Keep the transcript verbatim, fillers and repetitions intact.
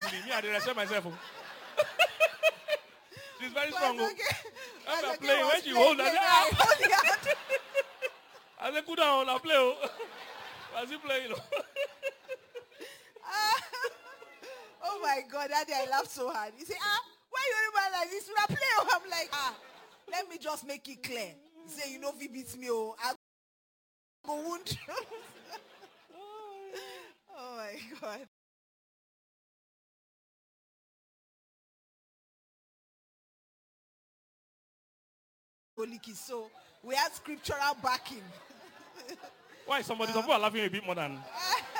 me. Me, I did respect myself. She's very But strong. okay. When But I'm okay, playing, was when she playing, holds her, then I I hold the hand. I said, "Cool down, I'll play." Oh. Was he playing? Ah. Oh my God, that day I laughed so hard. He said, ah, why you remember like this? You are playing. I'm like, ah, let me just make it clear. He said, you know, if he beats me, oh, I go wound. Oh my God. Holy kiss. So we had scriptural backing. Why somebody? Some people are laughing a bit more than.